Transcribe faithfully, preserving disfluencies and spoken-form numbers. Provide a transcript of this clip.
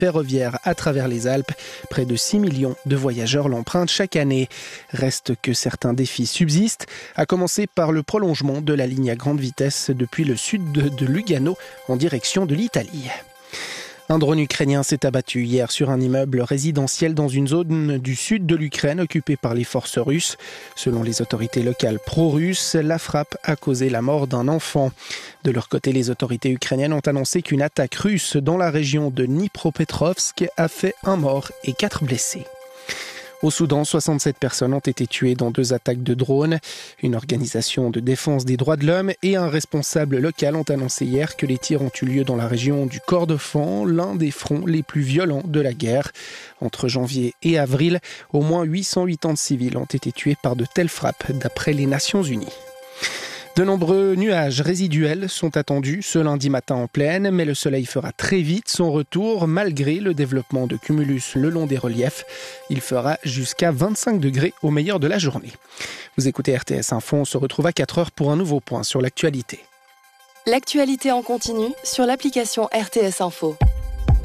ferroviaire à travers les Alpes. Près de six millions de voyageurs l'empruntent chaque année. Reste que certains défis subsistent, à commencer par le prolongement de la ligne à grande vitesse depuis le sud de, de Lugano en direction de l'Italie. Un drone ukrainien s'est abattu hier sur un immeuble résidentiel dans une zone du sud de l'Ukraine occupée par les forces russes. Selon les autorités locales pro-russes, la frappe a causé la mort d'un enfant. De leur côté, les autorités ukrainiennes ont annoncé qu'une attaque russe dans la région de Dnipropetrovsk a fait un mort et quatre blessés. Au Soudan, soixante-sept personnes ont été tuées dans deux attaques de drones. Une organisation de défense des droits de l'homme et un responsable local ont annoncé hier que les tirs ont eu lieu dans la région du Kordofan, l'un des fronts les plus violents de la guerre. Entre janvier et avril, au moins huit cent quatre-vingts civils ont été tués par de telles frappes, d'après les Nations Unies. De nombreux nuages résiduels sont attendus ce lundi matin en plaine, mais le soleil fera très vite son retour malgré le développement de cumulus le long des reliefs. Il fera jusqu'à vingt-cinq degrés au meilleur de la journée. Vous écoutez R T S Info, on se retrouve à quatre heures pour un nouveau point sur l'actualité. L'actualité en continu sur l'application R T S Info.